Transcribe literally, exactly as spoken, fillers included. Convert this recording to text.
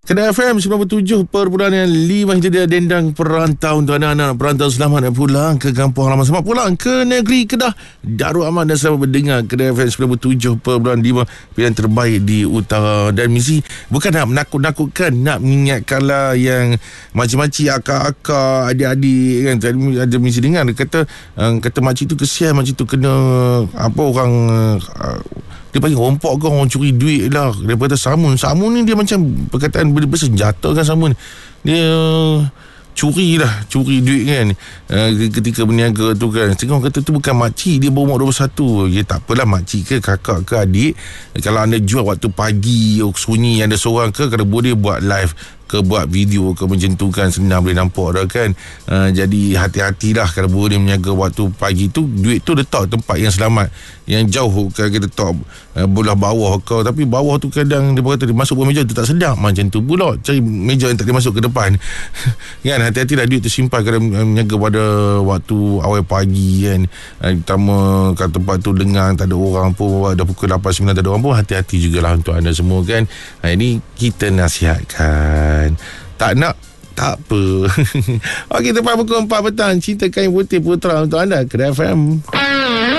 Kedai F M sembilan puluh tujuh perpuluhan lima itu dia dendang perantau untuk anak-anak perantau selamat dan pulang ke kampung halaman, selamat pulang ke negeri Kedah. Darul Aman dan selamat mendengar Kedai F M sembilan puluh tujuh perpuluhan lima, pilihan terbaik di utara dan misi. Bukan nak menakut-nakutkan, nak mengingatkanlah yang makcik-makcik, akak-akak, adik-adik kan. Ada misi dengar dia kata uh, kata makcik tu kesian, makcik tu kena apa orang uh, dia panggil rompok ke, orang curi duit lah daripada samun. Samun ni dia macam perkataan bersenjata kan, samun dia curi lah, curi duit kan, uh, ketika berniaga tu kan. Setengah orang kata tu bukan makcik, dia berumur dua puluh satu. Ya tak apalah, makcik ke kakak ke adik, kalau anda jual waktu pagi sunyi anda seorang ke, kalau boleh buat live ke, buat video ke, macam tu kan, senang boleh nampak dah kan. uh, Jadi hati-hatilah kalau boleh menjaga waktu pagi tu. Duit tu letak tempat yang selamat, yang jauh kan, kita letak uh, belah bawah ke. Tapi bawah tu kadang dia kata dia masuk bawah meja tu tak sedap, macam tu pula cari meja yang tak boleh masuk ke depan kan. Hati-hatilah duit tu simpan kalau uh, menjaga pada waktu awal pagi kan. uh, Terutama kat tempat tu lengang, tak ada orang pun, dah pukul lapan sembilan tak ada orang pun, hati-hati jugalah untuk anda semua kan. uh, Ini kita nasihatkan. Tak nak, tak apa. Okey, tepat pukul empat petang, Cinta Kain Putih Putra untuk anda, Kedai F M.